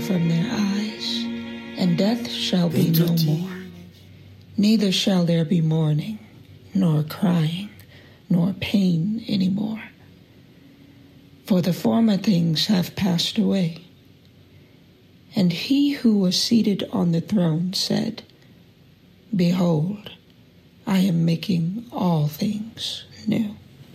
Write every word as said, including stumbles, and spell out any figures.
from their eyes, and death shall be no more. Neither shall there be mourning, nor crying, nor pain any more. For the former things have passed away. And he who was seated on the throne said, Behold, I am making all things new.